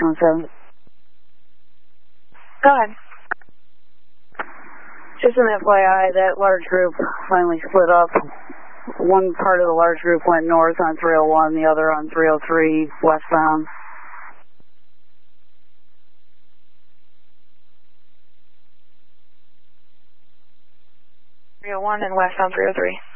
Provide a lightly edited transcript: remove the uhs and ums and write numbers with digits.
617. Go ahead. Just an FYI, that large group finally split up. One part of the large group went north on 301, the other on 303 westbound. 301 and west on 303.